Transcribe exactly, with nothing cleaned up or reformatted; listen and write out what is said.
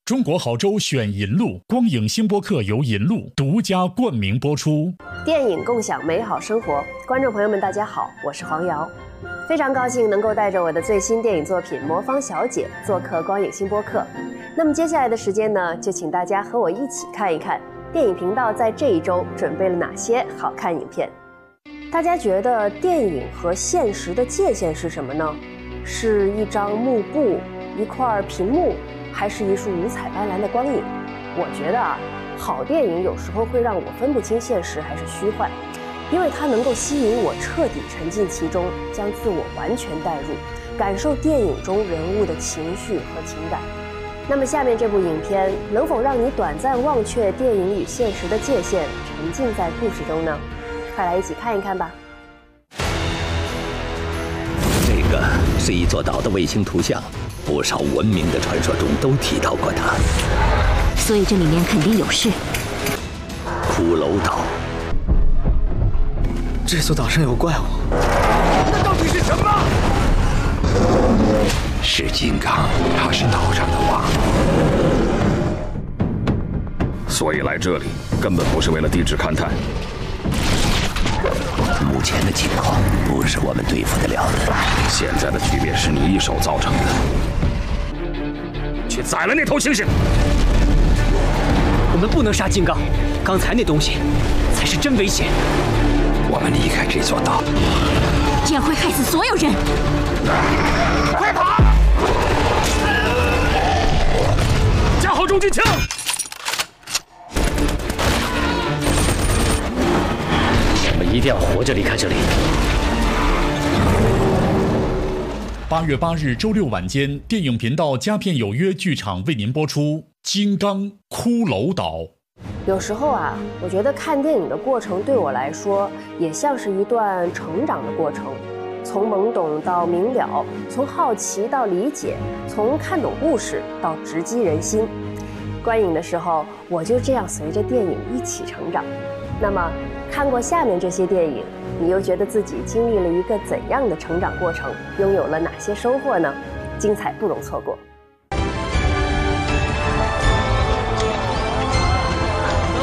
中国好州选银路，光影星播客由银路独家冠名播出。 电影共享美好生活，观众朋友们，大家好，我是黄瑶，非常高兴能够带着我的最新电影作品《魔方小姐》做客光影星播客。那么接下来的时间呢，就请大家和我一起看一看电影频道在这一周准备了哪些好看影片。大家觉得电影和现实的界限是什么呢？是一张幕布，一块屏幕，还是一束五彩斑斓的光影？我觉得啊，好电影有时候会让我分不清现实还是虚幻，因为它能够吸引我彻底沉浸其中，将自我完全带入，感受电影中人物的情绪和情感。那么下面这部影片能否让你短暂忘却电影与现实的界限，沉浸在故事中呢？快来一起看一看吧。 这个是一座岛的卫星图像，不少文明的传说中都提到过它， 所以这里面肯定有事。 骷髅岛， 这座岛上有怪物， 那到底是什么？ 是金刚，他是岛上的王， 所以来这里根本不是为了地质勘探。 目前的情况不是我们对付得了的。 现在的局面是你一手造成的，去宰了那头猩猩。 我们不能杀金刚，刚才那东西才是真危险。 我们离开这座岛， 这样会害死所有人。 快跑！架好重机枪！ 我们一定要活着离开这里。 八月八日周六晚间，电影频道佳片有约剧场为您播出《金刚骷髅岛》。 有时候啊，我觉得看电影的过程对我来说，也像是一段成长的过程。从懵懂到明了，从好奇到理解，从看懂故事到直击人心。观影的时候，我就这样随着电影一起成长。那么，看过下面这些电影，你又觉得自己经历了一个怎样的成长过程？拥有了哪些收获呢？精彩不容错过。